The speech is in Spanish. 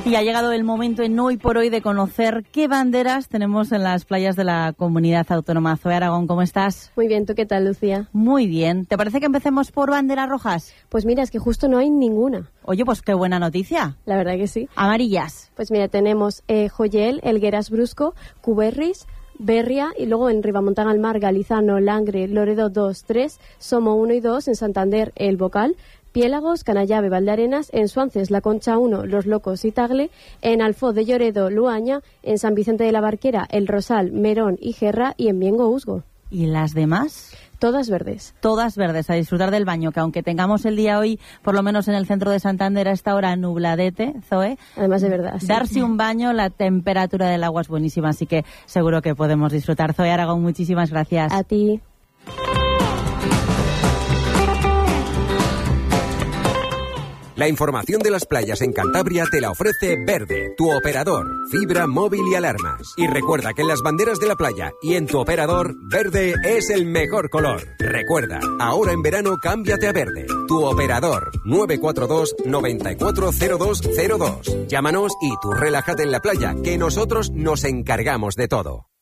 Y ha llegado el momento en Hoy por Hoy de conocer qué banderas tenemos en las playas de la Comunidad Autónoma. Zoe Aragón, ¿cómo estás? Muy bien, ¿tú qué tal, Lucía? Muy bien. ¿Te parece que empecemos por banderas rojas? Pues mira, es que justo no hay ninguna. Oye, pues qué buena noticia. La verdad que sí. Amarillas. Pues mira, tenemos Joyel, Elgueras Brusco, Cuberris, Berria y luego en Ribamontana al Mar, Galizano, Langre, Loredo 2, 3, Somo 1 y 2, en Santander, El Bocal, Piélagos, Canallave, Valdearenas, en Suances, La Concha 1, Los Locos y Tagle, en Alfó de Lloredo, Luaña, en San Vicente de la Barquera, El Rosal, Merón y Gerra y en Viengo, Usgo. ¿Y las demás? Todas verdes. Todas verdes, a disfrutar del baño, que aunque tengamos el día hoy, por lo menos en el centro de Santander, a esta hora nubladete, Zoe. Además de verdad, sí. Darse un baño, la temperatura del agua es buenísima, así que seguro que podemos disfrutar. Zoe Aragón, muchísimas gracias. A ti. La información de las playas en Cantabria te la ofrece Verde, tu operador, fibra, móvil y alarmas. Y recuerda que en las banderas de la playa y en tu operador, verde es el mejor color. Recuerda, ahora en verano cámbiate a Verde, tu operador, 942 940202. Llámanos y tú relájate en la playa, que nosotros nos encargamos de todo.